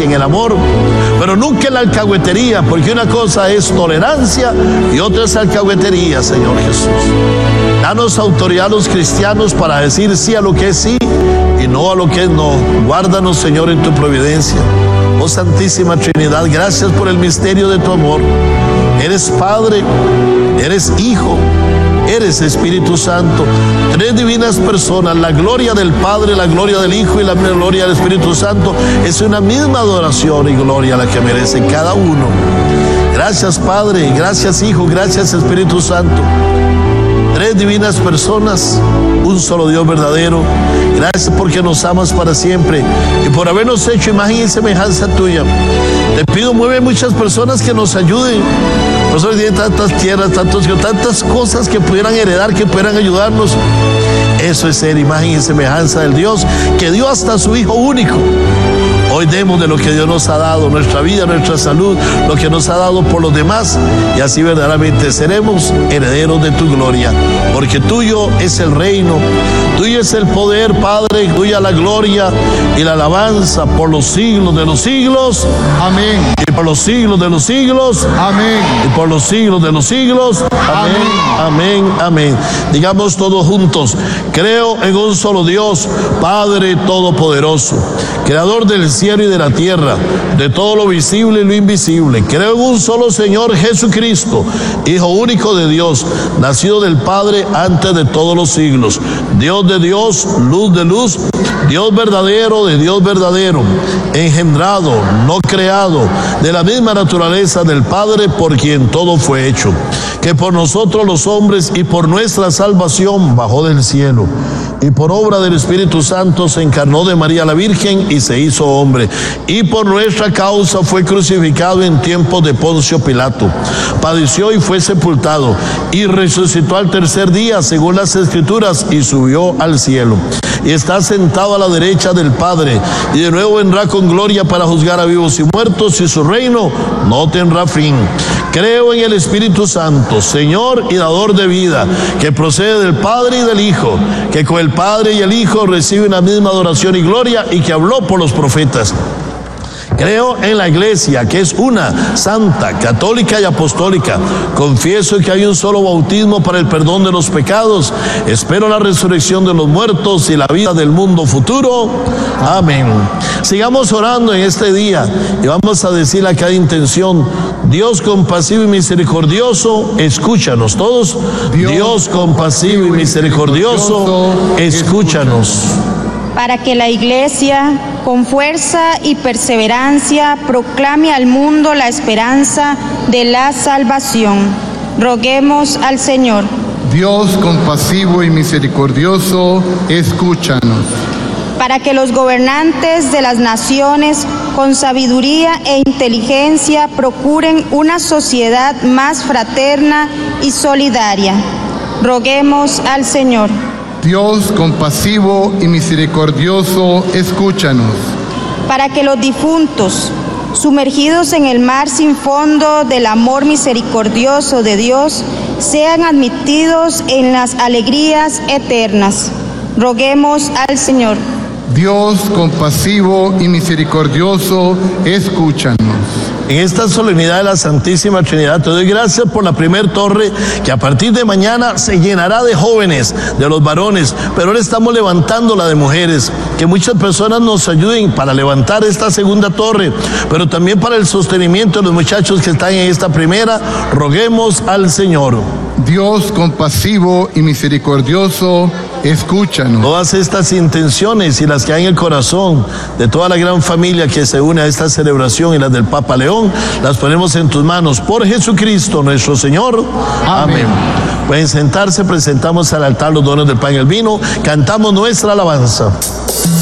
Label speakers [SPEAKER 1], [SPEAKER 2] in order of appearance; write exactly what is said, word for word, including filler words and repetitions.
[SPEAKER 1] tolerancia, en el amor, pero nunca en la alcahuetería, porque una cosa es tolerancia y otra es alcahuetería, Señor Jesús. Danos autoridad a los cristianos para decir sí a lo que es sí y no a lo que es no. Guárdanos, Señor, en tu providencia. Oh Santísima Trinidad, gracias por el misterio de tu amor. Eres Padre, eres Hijo, eres Espíritu Santo, tres divinas personas. La gloria del Padre, la gloria del Hijo y la gloria del Espíritu Santo es una misma adoración y gloria la que merece cada uno. Gracias, Padre, gracias, Hijo, gracias, Espíritu Santo. Tres divinas personas, un solo Dios verdadero. Gracias porque nos amas para siempre y por habernos hecho imagen y semejanza tuya. Te pido, mueve muchas personas que nos ayuden. Nosotros tienen tantas tierras, tantos, tantas cosas que pudieran heredar, que pudieran ayudarnos. Eso es ser imagen y semejanza del Dios que dio hasta su Hijo único. Hoy demos de lo que Dios nos ha dado, nuestra vida, nuestra salud, lo que nos ha dado por los demás, y así verdaderamente seremos herederos de tu gloria, porque tuyo es el reino, tuyo es el poder, Padre, tuya la gloria y la alabanza por los siglos de los siglos. Amén. Y por los siglos de los siglos. Amén. Y por los siglos de los siglos. Amén. Amén. Amén. Amén. Digamos todos juntos: creo en un solo Dios, Padre Todopoderoso, Creador del cielo y de la tierra, de todo lo visible y lo invisible. Creo en un solo Señor Jesucristo, Hijo único de Dios, nacido del Padre antes de todos los siglos, Dios de Dios, luz de luz, Dios verdadero de Dios verdadero, engendrado, no creado, de la misma naturaleza del Padre, por quien todo fue hecho, que por nosotros los hombres y por nuestra salvación bajó del cielo, y por obra del Espíritu Santo se encarnó de María la Virgen y se hizo hombre, y por nuestra causa fue crucificado en tiempos de Poncio Pilato, padeció y fue sepultado, y resucitó al tercer día según las Escrituras, y subió al cielo, y está sentado a la derecha del Padre, y de nuevo vendrá con gloria para juzgar a vivos y muertos, y su reino no tendrá fin. Creo en el Espíritu Santo, Señor y dador de vida, que procede del Padre y del Hijo, que con el Padre y el Hijo reciben la misma adoración y gloria, y que habló por los profetas. Creo en la Iglesia, que es una, santa, católica y apostólica. Confieso que hay un solo bautismo para el perdón de los pecados. Espero la resurrección de los muertos y la vida del mundo futuro. Amén. Sigamos orando en este día y vamos a decir a cada intención: Dios compasivo y misericordioso, escúchanos todos. Dios, Dios compasivo y misericordioso, escúchanos.
[SPEAKER 2] Para que la Iglesia, con fuerza y perseverancia, proclame al mundo la esperanza de la salvación. Roguemos al Señor.
[SPEAKER 3] Dios compasivo y misericordioso, escúchanos.
[SPEAKER 2] Para que los gobernantes de las naciones, con sabiduría e inteligencia, procuren una sociedad más fraterna y solidaria. Roguemos al Señor.
[SPEAKER 3] Dios compasivo y misericordioso, escúchanos.
[SPEAKER 2] Para que los difuntos, sumergidos en el mar sin fondo del amor misericordioso de Dios, sean admitidos en las alegrías eternas. Roguemos al Señor.
[SPEAKER 3] Dios compasivo y misericordioso, escúchanos.
[SPEAKER 1] En esta solemnidad de la Santísima Trinidad te doy gracias por la primer torre, que a partir de mañana se llenará de jóvenes, de los varones, pero ahora estamos levantando la de mujeres. Que muchas personas nos ayuden para levantar esta segunda torre, pero también para el sostenimiento de los muchachos que están en esta primera. Roguemos al Señor.
[SPEAKER 3] Dios compasivo y misericordioso, escúchanos.
[SPEAKER 1] Todas estas intenciones y las que hay en el corazón de toda la gran familia que se une a esta celebración y las del Papa León, las ponemos en tus manos por Jesucristo nuestro Señor. Amén. Amén. Pueden sentarse, presentamos al altar los dones del pan y el vino, cantamos nuestra alabanza.